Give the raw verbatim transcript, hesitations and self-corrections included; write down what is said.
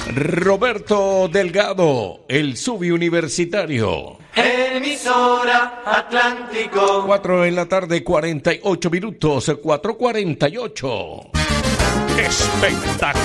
Roberto Delgado, el subuniversitario. Emisora Atlántico. Cuatro en la tarde, cuarenta y ocho minutos, cuatro cuarenta y ocho. Espectacular.